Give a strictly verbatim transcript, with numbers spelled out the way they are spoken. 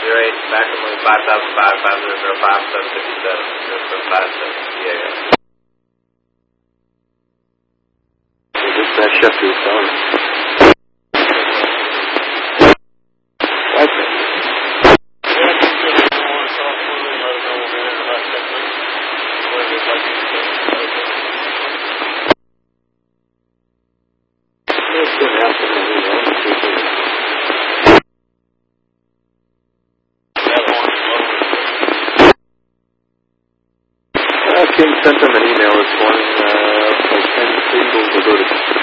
zero eight, back to moving five thousand five, five zero zero five, seven fifty seven, zero seven five seven, yeah. This is that Sheffield phone. Okay. Uh, King sent them an email this morning, uh, like ten people to go to